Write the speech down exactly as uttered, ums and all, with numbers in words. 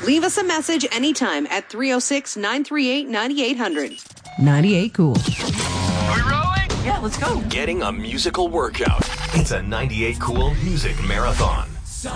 Leave us a message anytime at three oh six, nine three eight, nine eight hundred. ninety-eight Cool. Are we rolling? Yeah, let's go. Getting a musical workout. It's a ninety-eight Cool Music Marathon.